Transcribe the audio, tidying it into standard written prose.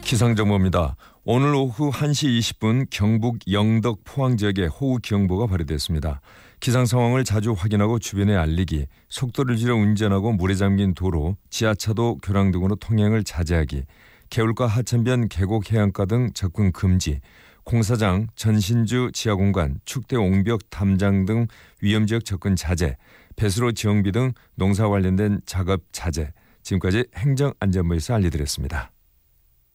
기상정보입니다. 오늘 오후 1시 20분 경북 영덕 포항 지역에 호우경보가 발효됐습니다. 기상 상황을 자주 확인하고 주변에 알리기, 속도를 줄여 운전하고 물에 잠긴 도로, 지하차도, 교량 등으로 통행을 자제하기, 개울가 하천변, 계곡, 해안가 등 접근 금지, 공사장, 전신주 지하공간, 축대 옹벽 담장 등 위험지역 접근 자제, 배수로 지형비 등 농사 관련된 작업 자제. 지금까지 행정안전부에서 알려드렸습니다.